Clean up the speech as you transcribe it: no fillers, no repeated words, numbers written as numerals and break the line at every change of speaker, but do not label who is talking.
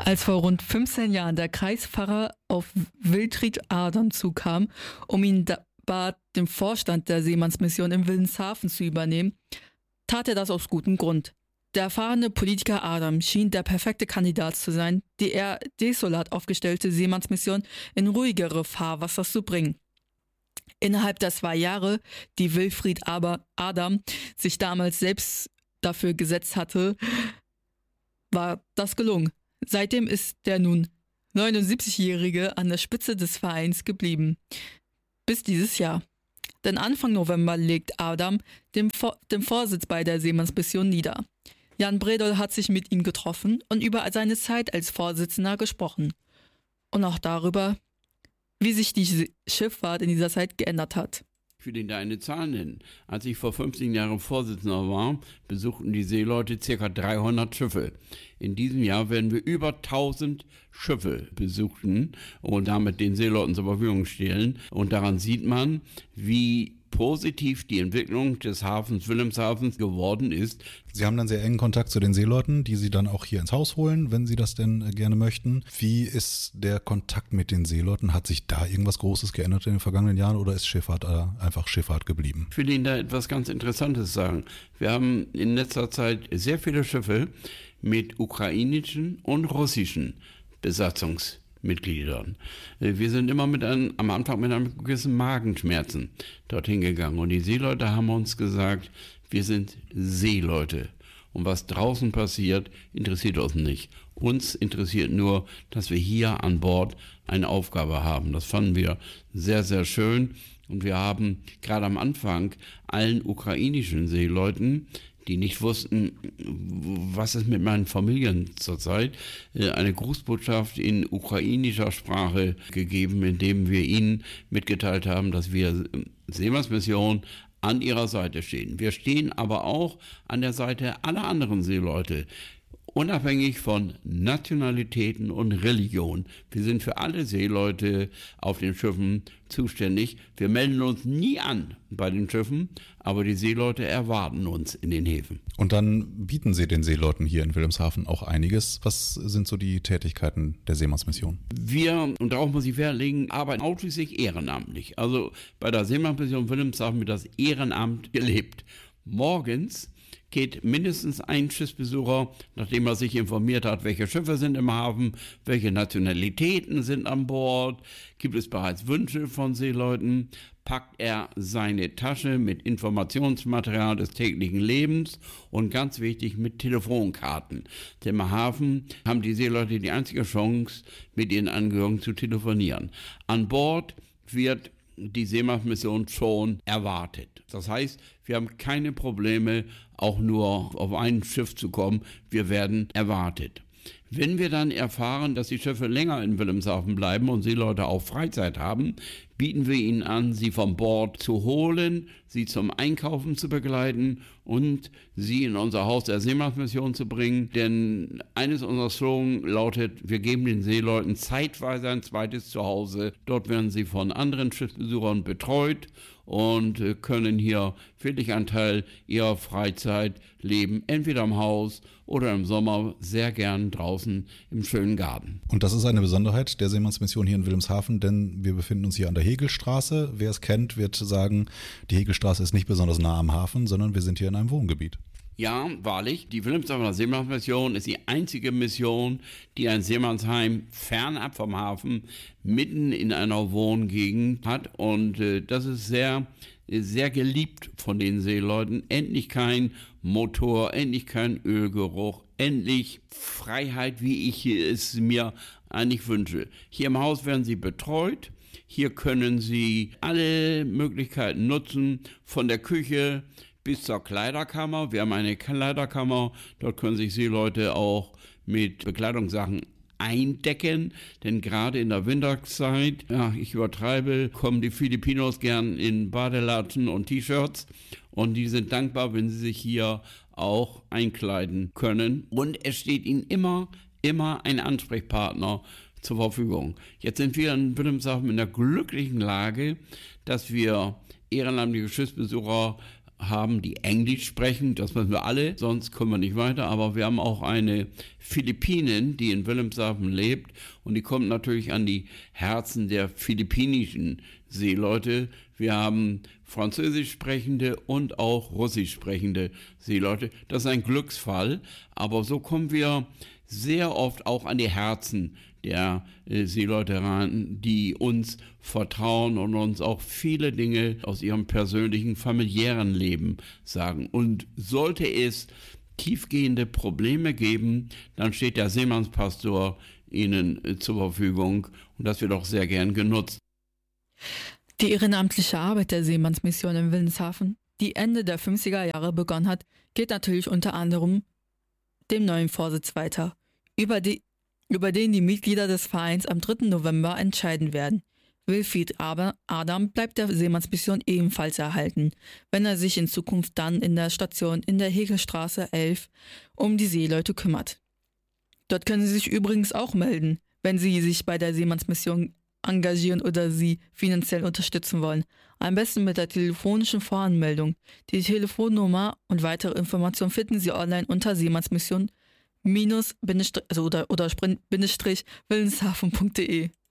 Als vor rund 15 Jahren der Kreispfarrer auf Wilfried Adam zukam, um ihn bat, den Vorstand der Seemannsmission in Wilhelmshaven zu übernehmen, tat er das aus gutem Grund. Der erfahrene Politiker Adam schien der perfekte Kandidat zu sein, die eher desolat aufgestellte Seemannsmission in ruhigere Fahrwasser zu bringen. Innerhalb der 2 Jahre, die Wilfried Adam sich damals selbst dafür gesetzt hatte, war das gelungen. Seitdem ist der nun 79-Jährige an der Spitze des Vereins geblieben. Bis dieses Jahr. Denn Anfang November legt Adam den Vorsitz bei der Seemannsmission nieder. Jan Bredoll hat sich mit ihm getroffen und über seine Zeit als Vorsitzender gesprochen. Und auch darüber, wie sich die Schifffahrt in dieser Zeit geändert hat.
Ich will Ihnen da eine Zahl nennen. Als ich vor 15 Jahren Vorsitzender war, besuchten die Seeleute ca. 300 Schiffe. In diesem Jahr werden wir über 1000 Schiffe besuchen und damit den Seeleuten zur Verfügung stellen. Und daran sieht man, wie positiv die Entwicklung des Hafens Wilhelmshaven geworden ist.
Sie haben dann sehr engen Kontakt zu den Seeleuten, die Sie dann auch hier ins Haus holen, wenn Sie das denn gerne möchten. Wie ist der Kontakt mit den Seeleuten? Hat sich da irgendwas Großes geändert in den vergangenen Jahren oder ist Schifffahrt einfach Schifffahrt geblieben?
Ich will Ihnen da etwas ganz Interessantes sagen. Wir haben in letzter Zeit sehr viele Schiffe mit ukrainischen und russischen Besatzungsmitgliedern. Wir sind immer am Anfang mit einem gewissen Magenschmerzen dorthin gegangen. Und die Seeleute haben uns gesagt, wir sind Seeleute. Und was draußen passiert, interessiert uns nicht. Uns interessiert nur, dass wir hier an Bord eine Aufgabe haben. Das fanden wir sehr, sehr schön. Und wir haben gerade am Anfang allen ukrainischen Seeleuten, die nicht wussten, was ist mit meinen Familien zurzeit, eine Grußbotschaft in ukrainischer Sprache gegeben, indem wir ihnen mitgeteilt haben, dass wir Seemannsmission an ihrer Seite stehen. Wir stehen aber auch an der Seite aller anderen Seeleute, unabhängig von Nationalitäten und Religion. Wir sind für alle Seeleute auf den Schiffen zuständig. Wir melden uns nie an bei den Schiffen, aber die Seeleute erwarten uns in den Häfen.
Und dann bieten Sie den Seeleuten hier in Wilhelmshaven auch einiges. Was sind so die Tätigkeiten der Seemannsmission?
Wir, und darauf muss ich Wert legen, arbeiten ausschließlich ehrenamtlich. Also bei der Seemannsmission Wilhelmshaven wird das Ehrenamt gelebt. Morgens geht mindestens ein Schiffsbesucher, nachdem er sich informiert hat, welche Schiffe sind im Hafen, welche Nationalitäten sind an Bord, gibt es bereits Wünsche von Seeleuten, packt er seine Tasche mit Informationsmaterial des täglichen Lebens und ganz wichtig mit Telefonkarten. Denn im Hafen haben die Seeleute die einzige Chance, mit ihren Angehörigen zu telefonieren. An Bord wird die Seemannsmission schon erwartet. Das heißt, wir haben keine Probleme, auch nur auf ein Schiff zu kommen. Wir werden erwartet. Wenn wir dann erfahren, dass die Schiffe länger in Wilhelmshaven bleiben und Seeleute auch Freizeit haben, bieten wir ihnen an, sie von Bord zu holen, sie zum Einkaufen zu begleiten und sie in unser Haus der Seemannsmission zu bringen. Denn eines unserer Slogans lautet, wir geben den Seeleuten zeitweise ein zweites Zuhause. Dort werden sie von anderen Schiffsbesuchern betreut und können hier wirklich einen Teil ihrer Freizeit leben, entweder im Haus oder im Sommer sehr gern draußen im schönen Garten.
Und das ist eine Besonderheit der Seemannsmission hier in Wilhelmshaven, denn wir befinden uns hier an der Hegelstraße. Wer es kennt, wird sagen, die Hegelstraße ist nicht besonders nah am Hafen, sondern wir sind hier in einem Wohngebiet.
Ja, wahrlich, die Wilhelmshavener Seemannsmission ist die einzige Mission, die ein Seemannsheim fernab vom Hafen mitten in einer Wohngegend hat und das ist sehr, sehr geliebt von den Seeleuten. Endlich kein Motor, endlich kein Ölgeruch, endlich Freiheit, wie ich es mir eigentlich wünsche. Hier im Haus werden sie betreut. Hier können Sie alle Möglichkeiten nutzen, von der Küche bis zur Kleiderkammer. Wir haben eine Kleiderkammer, dort können sich Seeleute auch mit Bekleidungssachen eindecken, denn gerade in der Winterzeit, ja, ich übertreibe, kommen die Filipinos gern in Badelatschen und T-Shirts und die sind dankbar, wenn sie sich hier auch einkleiden können. Und es steht ihnen immer ein Ansprechpartner zur Verfügung. Jetzt sind wir in Wilhelmshaven in der glücklichen Lage, dass wir ehrenamtliche Schiffsbesucher haben, die Englisch sprechen. Das müssen wir alle, sonst kommen wir nicht weiter. Aber wir haben auch eine Philippinin, die in Wilhelmshaven lebt. Und die kommt natürlich an die Herzen der philippinischen Seeleute. Wir haben französisch sprechende und auch russisch sprechende Seeleute. Das ist ein Glücksfall. Aber so kommen wir sehr oft auch an die Herzen der Seeleute ran, die uns vertrauen und uns auch viele Dinge aus ihrem persönlichen, familiären Leben sagen. Und sollte es tiefgehende Probleme geben, dann steht der Seemannspastor Ihnen zur Verfügung und das wird auch sehr gern genutzt.
Die ehrenamtliche Arbeit der Seemannsmission in Wilhelmshaven, die Ende der 50er Jahre begonnen hat, geht natürlich unter anderem dem neuen Vorsitz weiter, über den die Mitglieder des Vereins am 3. November entscheiden werden. Wilfried Adam bleibt der Seemannsmission ebenfalls erhalten, wenn er sich in Zukunft dann in der Station in der Hegelstraße 11 um die Seeleute kümmert. Dort können Sie sich übrigens auch melden, wenn Sie sich bei der Seemannsmission engagieren oder sie finanziell unterstützen wollen. Am besten mit der telefonischen Voranmeldung. Die Telefonnummer und weitere Informationen finden Sie online unter Seemannsmission- Wilhelmshaven.de.